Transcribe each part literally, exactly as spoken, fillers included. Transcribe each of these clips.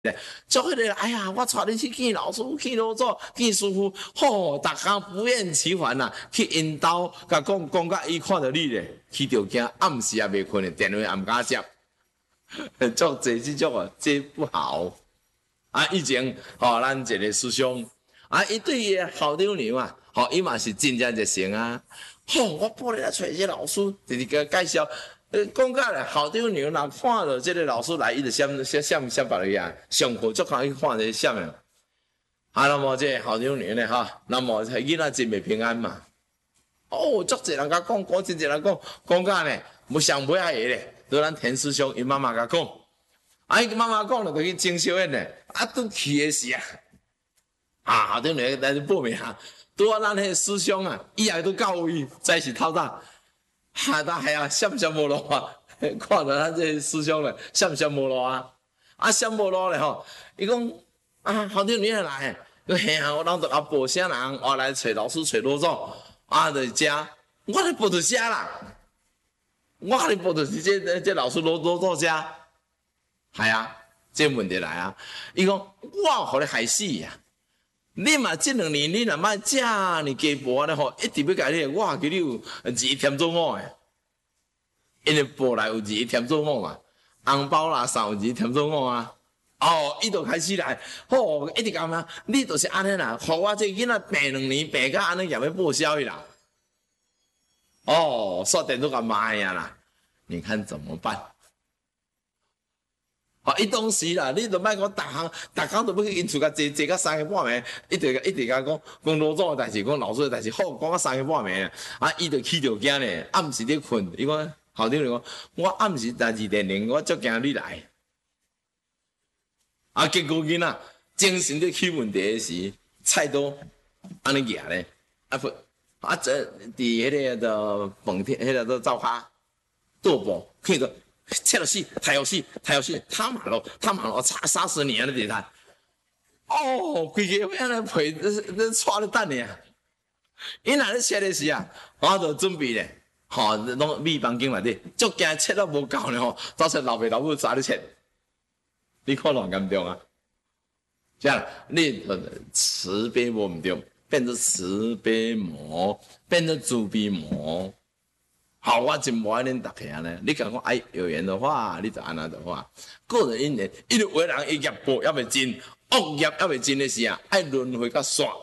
做迄个，哎呀，我带你去见老师、见老祖、见师傅，吼、逐工不厌其烦啦，去引导，甲讲讲甲伊看到你咧，去着惊暗时也袂困的，电话也毋敢接，做这即种啊，这不好。啊，以前吼、哦，咱一个师兄，啊，伊对伊好丈娘啊，吼、哦，伊嘛是真正热心啊，吼、哦，我报你来找一个老师，就是甲介绍。呃，讲假咧，好丈娘若看到这个老师来，伊就闪闪闪闪别去啊，上课足空去看这闪啊。啊，那么这好丈娘咧哈，那么囡仔真袂平安嘛。哦，足侪人甲讲，讲真侪人讲，讲假咧，要上尾仔个咧，对咱田师兄伊妈妈甲讲，啊，伊妈妈讲了，就去征小燕咧，啊，拄去的是啊，啊，好丈娘来报名啊，拄啊，咱迄个师兄啊，伊也拄到位，再是透早。哈，他还要闪闪无路啊！看到咱这师兄咧，闪闪无路啊！啊，闪无路咧吼！伊讲啊，好丈娘来，佮嘿啊，我人就阿报啥人，我来找老师找老祖，啊，就遮，我咧报到遮啦，我咧报到是这这老师老老祖遮，系啊，这问题来啊！伊讲我互你害死呀！你嘛这两年你若莫遮尔加薄咧吼，一直要甲你，我给你有二添做五诶，因为报来有二添做五嘛，红包啦送有二添做五啊。哦，伊就开始来，吼、哦，一直讲嘛，你就是安尼啦，互我这囡仔病两年，病到安尼也要报销伊啦。哦，刷电都甲卖呀啦，你看怎么办？哦，伊当时啦，你都莫讲逐项，逐工都要去因厝甲坐坐到三更半暝，一直一直甲讲讲老祖诶代志，讲老师诶代志，好讲到三更半暝啊，伊就起着惊咧，暗时咧困，伊讲校长讲，我暗时在二点零，我足惊你来。啊，结果囡仔精神咧起问题诶时，菜刀安尼举咧，啊不啊这伫迄个的饭店，迄个都灶骹跺步，看到。切了戏，太有戏，太有戏，他妈咯，他妈咯，杀杀死你啊！你睇，哦，规个要安尼陪，你抓你等呢。伊若咧切的时啊，我就准备咧，吼、哦，拢米房间内底，足惊切到无够咧吼，到时老爸老母早咧切，你看偌严重啊！这样，你慈悲无唔对，变成慈悲魔，变成慈悲魔。好，我真无爱恁大家呢。你讲讲哎有缘的话，你就安那的话，个人因缘，因为为人伊业报也未尽，恶业也未尽的时啊，爱轮回甲煞。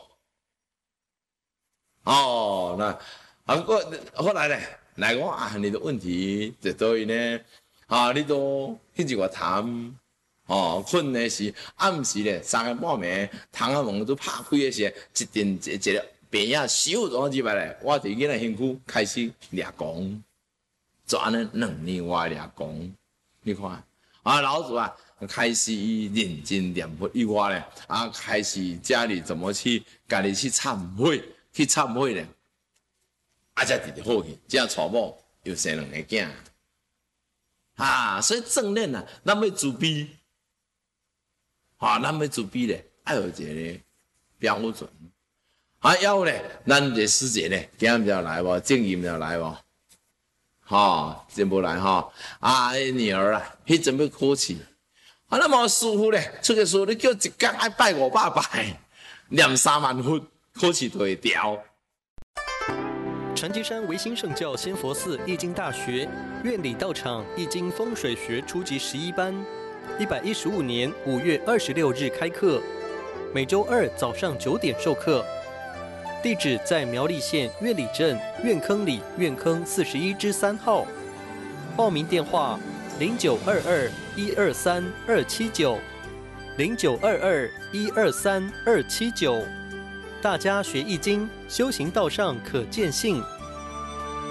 哦，那啊个后来呢，来讲啊，你的问题在倒位呢？啊，你都迄一个谈，哦，困的时暗时咧，三更半暝，窗仔门都拍开的时，一阵一一个。病仔小咗入来咧，我伫囡仔身躯开始掠光，就安尼两年我掠光，你看啊，老子啊开始认真念佛以外咧，啊开始家里怎么去家己去忏悔，去忏悔咧，啊才直直好去，这样娶某又生两个囝，啊，所以正念啊，咱要自卑，啊，咱要自卑咧，爱有一个标准。啊，要咧，咱这师姐咧，今日要来无？正义要来无？吼，真无来吼。啊，女儿啊，迄阵要考试。啊，那么师傅咧，出个师傅你叫一工爱拜五百拜，念三万佛，考试就会调。 长吉山维新圣教仙佛寺易经大学院里道场易经风水学初级十一班，一百一十五年五月二十六日开课，每周二早上九点授课。地址在苗栗县苑里镇苑坑里苑坑四十一之三号。报名电话：零九二二一二三二七九，零九二二一二三二七九。大家学易经，修行道上可见性。